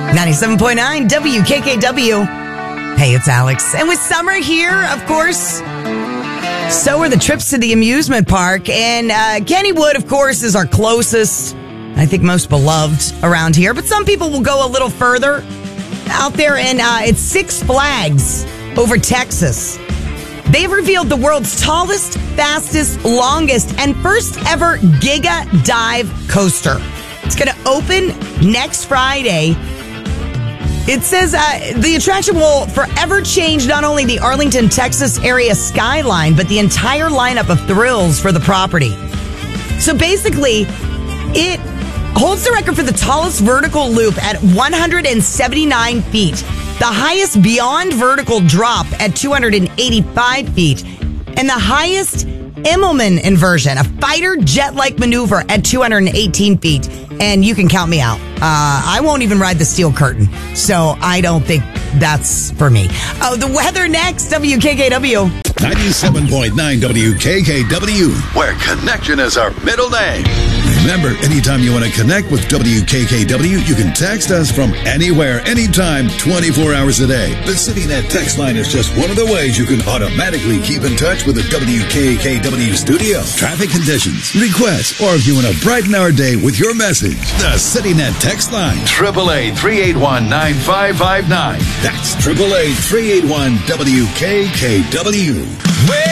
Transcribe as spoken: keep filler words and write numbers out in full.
ninety-seven point nine W K K W. Hey, it's Alex. And with summer here, of course, so are the trips to the amusement park. And uh, Kennywood, of course, is our closest, I think most beloved around here. But some people will go a little further out there, and uh, it's Six Flags over Texas. They've revealed the world's tallest, fastest, longest, and first ever Giga Dive coaster. It's going to open next Friday. It says uh, the attraction will forever change not only the Arlington, Texas area skyline, but the entire lineup of thrills for the property. So basically, it holds the record for the tallest vertical loop at one hundred seventy-nine feet, the highest beyond vertical drop at two hundred eighty-five feet, and the highest Immelman inversion, a fighter jet-like maneuver at two hundred eighteen feet. And you can count me out. Uh, I won't even ride the steel curtain. So I don't think that's for me. Oh, the weather next, W K K W. ninety-seven point nine W K K W, where connection is our middle name. Remember, anytime you want to connect with W K K W, you can text us from anywhere, anytime, twenty-four hours a day. The CityNet text line is just one of the ways you can automatically keep in touch with the W K K W studio. Traffic conditions, requests, or if you want to brighten our day with your message, the CityNet text line, eight eight eight, three eight one, nine five five nine. That's eight eight eight, three eight one, W K K W.